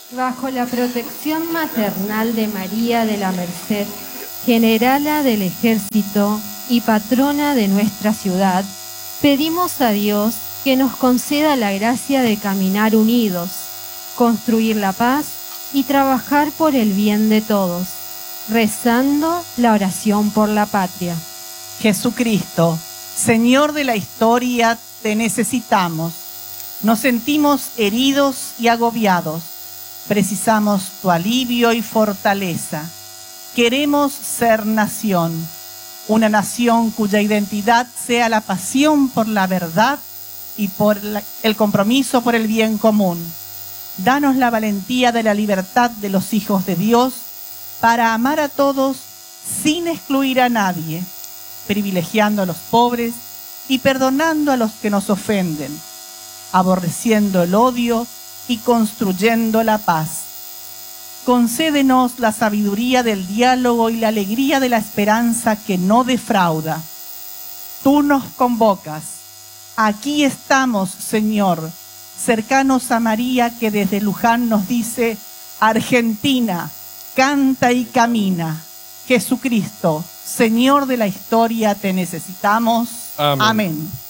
Bajo la protección maternal de María de la Merced, generala del ejército y patrona de nuestra ciudad, pedimos a Dios que nos conceda la gracia de caminar unidos, construir la paz y trabajar por el bien de todos, rezando la oración por la patria. Jesucristo, Señor de la historia, te necesitamos. Nos sentimos heridos y agobiados. Precisamos tu alivio y fortaleza. Queremos ser nación, una nación cuya identidad sea la pasión por la verdad y por el compromiso por el bien común. Danos la valentía de la libertad de los hijos de Dios para amar a todos sin excluir a nadie, privilegiando a los pobres y perdonando a los que nos ofenden, aborreciendo el odio y construyendo la paz. Concédenos la sabiduría del diálogo y la alegría de la esperanza que no defrauda. Tú nos convocas. Aquí estamos, Señor, cercanos a María que desde Luján nos dice: Argentina, canta y camina. Jesucristo, Señor de la historia, te necesitamos. Amén. Amén.